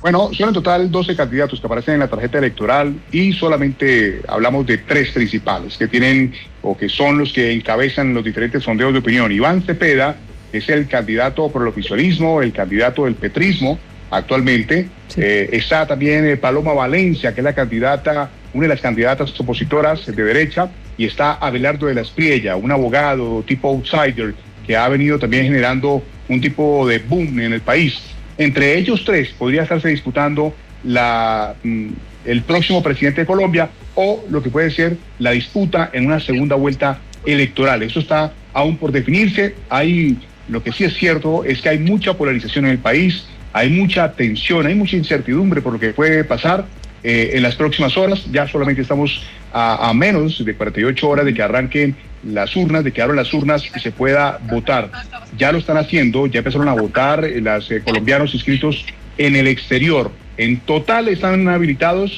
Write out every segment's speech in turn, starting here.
Bueno, son en total 12 candidatos que aparecen en la tarjeta electoral y solamente hablamos de 3 principales que tienen o que son los que encabezan los diferentes sondeos de opinión. Iván Cepeda es el candidato por el oficialismo, el candidato del petrismo actualmente. Sí. Está también Paloma Valencia, que es la candidata, una de las candidatas opositoras de derecha, y está Abelardo de la Espriella, un abogado tipo outsider que ha venido también generando un tipo de boom en el país. Entre ellos 3 podría estarse disputando el próximo presidente de Colombia o lo que puede ser la disputa en una segunda vuelta electoral. Eso está aún por definirse. Lo que sí es cierto es que hay mucha polarización en el país, hay mucha tensión, hay mucha incertidumbre por lo que puede pasar en las próximas horas. Ya solamente estamos a menos de 48 horas de que arranquen las urnas, de que abran las urnas y se pueda votar. Ya lo están haciendo, ya empezaron a votar los colombianos inscritos en el exterior. En total están habilitados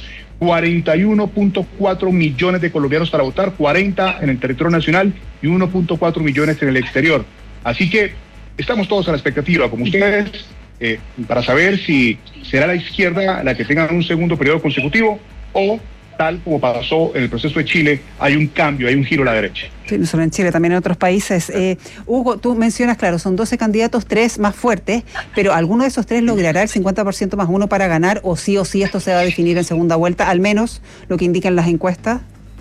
41.4 millones de colombianos para votar, 40 en el territorio nacional y 1.4 millones en el exterior. Así que estamos todos a la expectativa, como ustedes, para saber si será la izquierda la que tenga un segundo periodo consecutivo o, tal como pasó en el proceso de Chile, hay un cambio, hay un giro a la derecha. Sí, no solo en Chile, también en otros países. Hugo, tú mencionas, claro, son 12 candidatos, 3 más fuertes, pero ¿alguno de esos 3 logrará el 50% más 1 para ganar o sí esto se va a definir en segunda vuelta, al menos lo que indican las encuestas?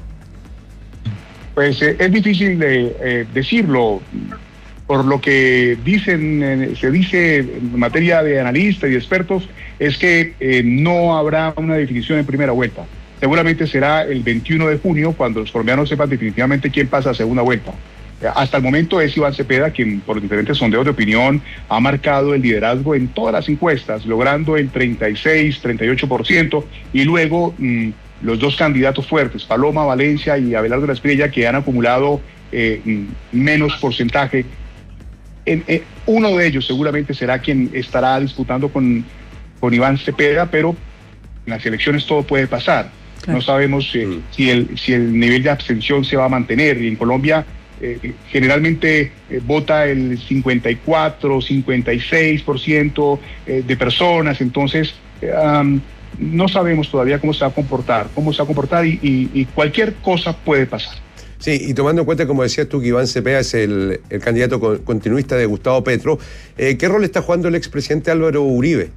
Pues es difícil decirlo. Por lo que se dice en materia de analistas y expertos, es que no habrá una definición en primera vuelta. Seguramente será el 21 de junio cuando los colombianos sepan definitivamente quién pasa a segunda vuelta. Hasta el momento es Iván Cepeda quien por diferentes sondeos de opinión ha marcado el liderazgo en todas las encuestas, logrando el 36, 38%, y luego los 2 candidatos fuertes, Paloma Valencia y Abelardo de la Espriella, que han acumulado menos porcentaje. Uno de ellos seguramente será quien estará disputando con Iván Cepeda, pero en las elecciones todo puede pasar. Claro. No sabemos si el nivel de abstención se va a mantener. Y en Colombia generalmente vota el 54, 56% de personas. Entonces no sabemos todavía cómo se va a comportar y cualquier cosa puede pasar. Sí, y tomando en cuenta, como decías tú, que Iván Cepeda es el candidato continuista de Gustavo Petro, ¿qué rol está jugando el expresidente Álvaro Uribe?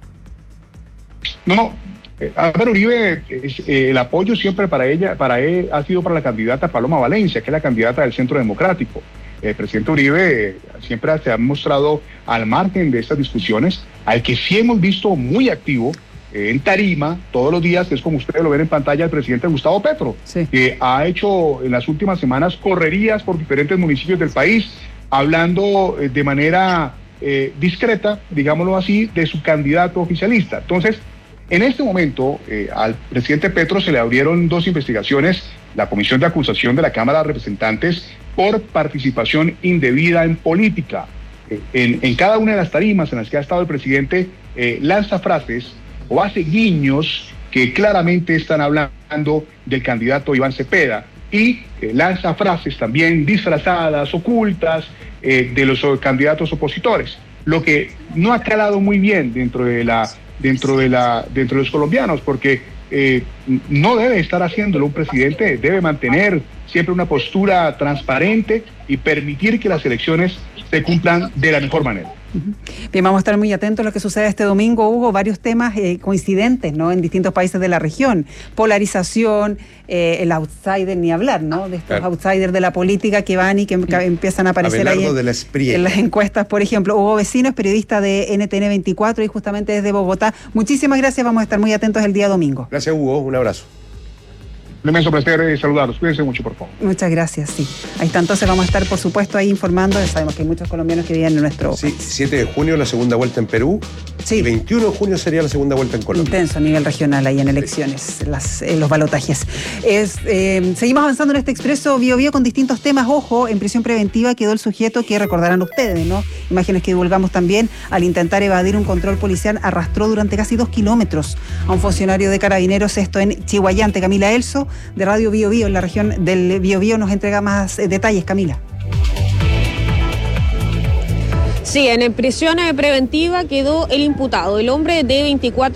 Álvaro Uribe, el apoyo siempre para él ha sido para la candidata Paloma Valencia, que es la candidata del Centro Democrático. El presidente Uribe siempre se ha mostrado al margen de estas discusiones, al que sí hemos visto muy activo en tarima todos los días, que es como ustedes lo ven en pantalla, el presidente Gustavo Petro, sí, que ha hecho en las últimas semanas correrías por diferentes municipios del país, hablando de manera discreta, digámoslo así, de su candidato oficialista. Entonces, en este momento, al presidente Petro se le abrieron 2 investigaciones, la Comisión de Acusación de la Cámara de Representantes por participación indebida en política. En cada una de las tarimas en las que ha estado el presidente, lanza frases o hace guiños que claramente están hablando del candidato Iván Cepeda y lanza frases también disfrazadas, ocultas, de los candidatos opositores, lo que no ha calado muy bien dentro de los colombianos, porque no debe estar haciéndolo un presidente, debe mantener siempre una postura transparente y permitir que las elecciones se cumplan de la mejor manera. Bien, vamos a estar muy atentos a lo que sucede este domingo. Hubo varios temas coincidentes, ¿no?, en distintos países de la región. Polarización, el outsider, ni hablar, ¿no?, de estos outsiders de la política que van y que empiezan a aparecer ahí en las encuestas, por ejemplo. Hugo Vecino es periodista de NTN 24 y justamente desde Bogotá. Muchísimas gracias, vamos a estar muy atentos el día domingo. Gracias, Hugo, un abrazo. Un inmenso placer saludarlos. Cuídense mucho, por favor. Muchas gracias, sí. Ahí está, entonces vamos a estar, por supuesto, ahí informando. Sabemos que hay muchos colombianos que viven en nuestro... Sí, 7 de junio la segunda vuelta en Perú. Sí. Y 21 de junio sería la segunda vuelta en Colombia. Intenso a nivel regional ahí en elecciones, los balotajes. Seguimos avanzando en este Expreso Bío Bío con distintos temas. Ojo, en prisión preventiva quedó el sujeto que recordarán ustedes, ¿no? Imágenes que divulgamos también. Al intentar evadir un control policial, arrastró durante casi 2 kilómetros a un funcionario de Carabineros, esto en Chihuayante. Camila Elso, de Radio Bío Bío, en la región del Bío Bío, nos entrega más detalles. Camila. Sí, en prisión preventiva quedó el imputado, el hombre de 24